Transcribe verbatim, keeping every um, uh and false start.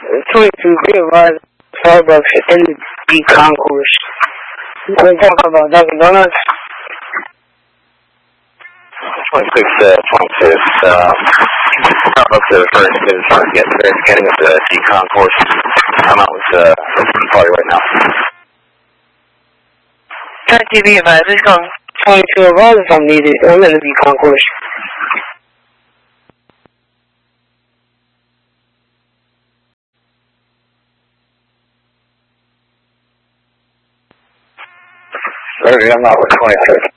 twenty-two, be advised, Starbucks in the concourse. We're talking about Dunkin' Donuts. twenty-six, uh, twenty-six, um, Starbucks at first, been trying to get there, getting at the D concourse. I'm out with, uh, party right now. ten T V advised, let's go. twenty-two advised if I'm needed. I'm in the D concourse. Sorry, I'm out with twenty-six.